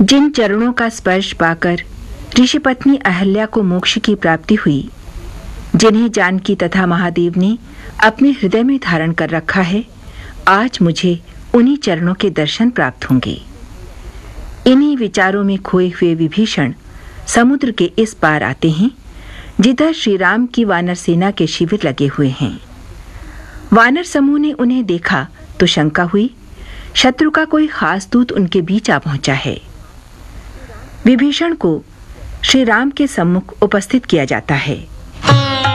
जिन चरणों का स्पर्श पाकर ऋषि पत्नी अहल्या को मोक्ष की प्राप्ति हुई, जिन्हें जानकी तथा महादेव ने अपने हृदय में धारण कर रखा है, आज मुझे उन्हीं चरणों के दर्शन प्राप्त होंगे। इन्हीं विचारों में खोए हुए विभीषण समुद्र के इस पार आते हैं, जिधर श्री राम की वानर सेना के शिविर लगे हुए हैं। वानर समूह ने उन्हें देखा तो शंका हुई, शत्रु का कोई खास दूत उनके बीच आ पहुंचा है। विभीषण को श्री राम के सम्मुख उपस्थित किया जाता है।